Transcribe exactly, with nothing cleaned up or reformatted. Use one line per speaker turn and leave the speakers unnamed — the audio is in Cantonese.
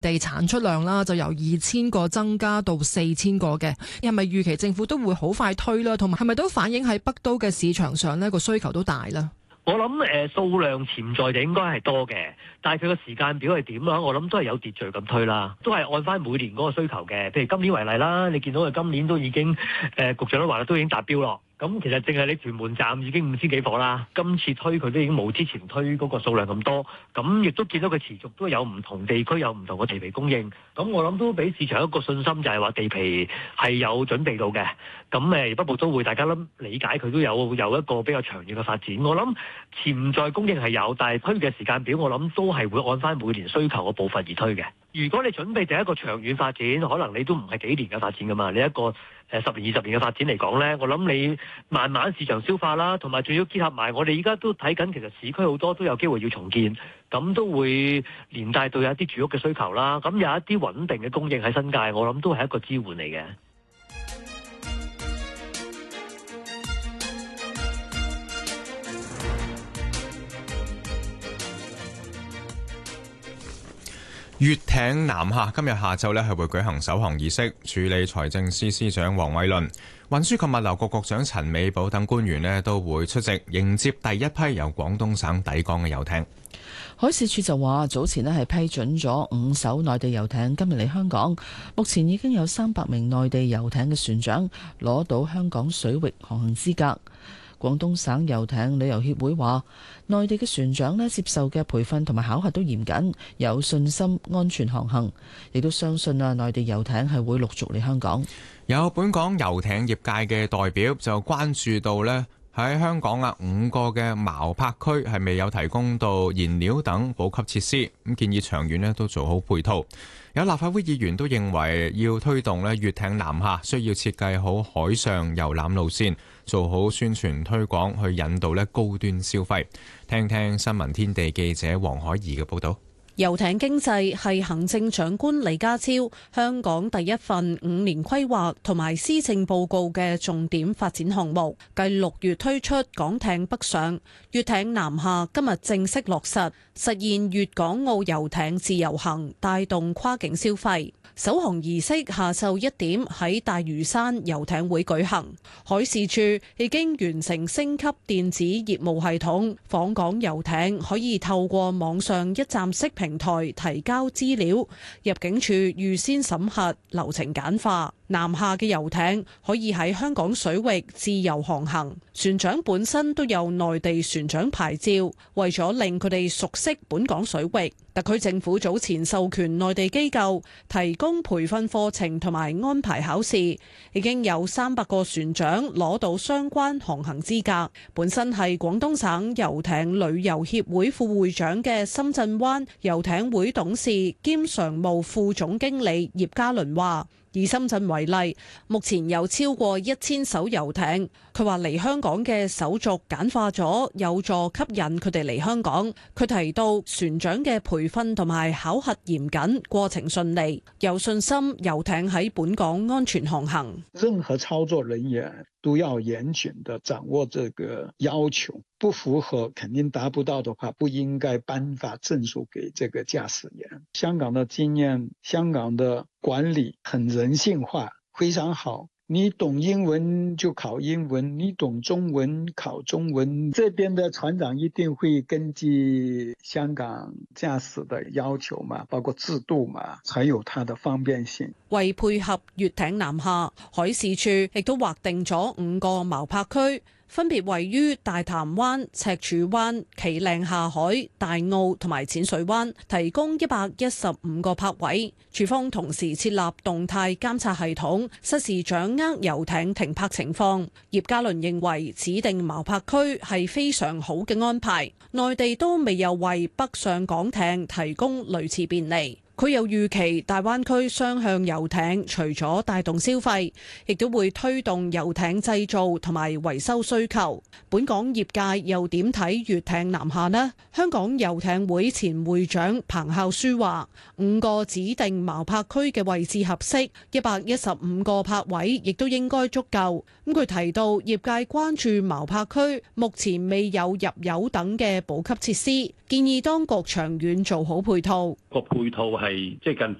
地產出量啦，就由二千個增加到四千個嘅，係咪預期政府都會好快推啦？同埋係咪都反映喺北都嘅市場上呢個需求都大啦？
我諗誒、呃、數量潛在就應該係多嘅，但係佢個時間表係點啦？我諗都係有秩序咁推啦，都係按翻每年嗰個需求嘅。譬如今年為例啦，你見到佢今年都已經誒、呃、局長都話啦，都已經達標咯。咁其實淨係你屯門站已經五千幾伙啦，今次推佢都已經冇之前推嗰個數量咁多，咁亦都見到佢持續都有唔同地區有唔同嘅地皮供應，咁我諗都俾市場一個信心，就係話地皮係有準備到嘅。咁誒北部都會大家諗理解佢都有有一個比較長遠嘅發展。我諗潛在供應係有，但係推嘅時間表我諗都係會按翻每年需求嘅步伐而推嘅。如果你準備就係一個長遠發展，可能你都唔係幾年嘅發展噶嘛，你一個誒十年二十年嘅發展嚟講呢，我諗你慢慢市場消化啦，同埋仲要結合埋我哋而家都睇緊，其實市區好多都有機會要重建，咁都會連帶到有一啲住屋嘅需求啦。咁有一啲穩定嘅供應喺新界，我諗都係一個支援嚟嘅。
粵艇南下今日下晝咧係會舉行首航儀式，處理財政司司長黃偉綸、運輸及物流局局長陳美寶等官員咧都會出席迎接第一批由廣東省抵港嘅遊艇。
海事處就話，早前咧係批准咗五艘內地遊艇今日嚟香港，目前已經有三百名內地遊艇嘅船長攞到香港水域航行資格。廣東省遊艇旅遊協會話，內地嘅船長咧接受嘅培訓同埋考核都嚴謹，有信心安全航行，亦都相信啊內地遊艇係會陸續嚟香港。
有本港遊艇業界嘅代表就關注到咧喺香港啊五個嘅錨泊區係未有提供到燃料等補給設施，咁建議長遠咧都做好配套。有立法會議員都認為要推動咧粵艇南下，需要設計好海上遊覽路線，做好宣傳推廣，去引導咧高端消費。聽聽新聞天地記者黃海怡嘅報道。
遊艇經濟係行政長官李家超香港第一份五年規劃同埋施政報告嘅重點發展項目，繼六月推出港艇北上，粵艇南下今日正式落實，實現粵港澳遊艇自由行，帶動跨境消費。首航儀式下晝一點喺大嶼山遊艇會舉行，海事處已經完成升級電子業務系統，訪港遊艇可以透過網上一站式平台提交資料，入境處預先審核，流程簡化。南下嘅遊艇可以喺香港水域自由航行，船長本身都有內地船長牌照，為咗令佢哋熟悉本港水域，特區政府早前授權內地機構提供培訓課程同埋安排考試，已經有三百個船長攞到相關航行資格。本身係廣東省遊艇旅遊協會副會長嘅深圳灣遊艇會董事兼常務副總經理葉嘉倫話，以深圳為例，目前有超過一千艘遊艇。佢話嚟香港嘅手續簡化咗，有助吸引佢哋嚟香港。佢提到船長嘅培訓同埋考核嚴謹，過程順利，有信心遊艇喺本港安全航行。
任何操作人員都要嚴謹地掌握這個要求，不符合肯定達不到的話，不應該頒發證書給這個駕駛員。香港的經驗，香港的管理很人性化，非常好。你懂英文就考英文，你懂中文考中文。這邊的船長一定會根據香港駕駛的要求嘛，包括制度嘛，才有它的方便性。
為配合粵艇南下，海事處亦都劃定咗五個錨泊區，分別位於大潭灣、赤柱灣、企嶺下海、大澳同埋淺水灣，提供一百一十五個泊位。處方同時設立動態監察系統，實時掌握遊艇停泊情況。葉嘉倫認為指定錨泊區係非常好嘅安排，內地都未有為北上港艇提供類似便利。佢又預期大灣區雙向遊艇除咗帶動消費，亦都會推動遊艇製造同埋維修需求。本港業界又點睇粵艇南下呢？香港遊艇會前會長彭孝書話：五個指定錨泊區嘅位置合適，一百一十五個泊位亦都應該足夠。咁佢提到業界關注錨泊區目前未有入油等嘅補給設施，建議當局長遠做好配套。
個配套
係即係近